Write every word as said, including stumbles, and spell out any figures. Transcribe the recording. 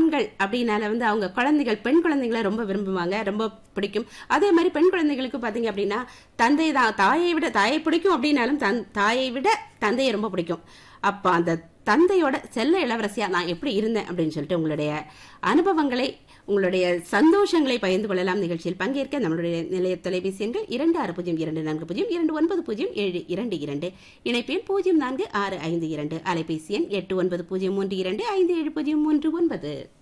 ஆண்கள் அப்படின்னால வந்து அவங்க குழந்தைகள் பெண் குழந்தைகளை ரொம்ப விரும்புவாங்க, ரொம்ப பிடிக்கும். அதே மாதிரி பெண் குழந்தைகளுக்கு பாத்தீங்க அப்படின்னா தந்தை தான், தாயை விட தாயை பிடிக்கும் அப்படின்னாலும் தன் தாயை விட தந்தையை ரொம்ப பிடிக்கும். அப்ப அந்த தந்தையோட செல்ல இளவரசியா நான் எப்படி இருந்தேன் அப்படின்னு சொல்லிட்டு உங்களுடைய அனுபவங்களை, உங்களுடைய சந்தோஷங்களை பகிர்ந்து கொள்ளலாம். நிகழ்ச்சியில் பங்கேற்க நம்மளுடைய நிலைய தொலைபேசி எண்கள் இரண்டு ஆறு பூஜ்ஜியம் இரண்டு நான்கு பூஜ்ஜியம் இரண்டு ஒன்பது பூஜ்ஜியம் ஏழு இரண்டு இரண்டு, இணைப்பெண் பூஜ்ஜியம் நான்கு ஆறு ஐந்து இரண்டு, அலைபேசி எண் எட்டு ஒன்பது பூஜ்ஜியம் மூன்று இரண்டு ஐந்து ஏழு பூஜ்ஜியம் மூன்று ஒன்பது.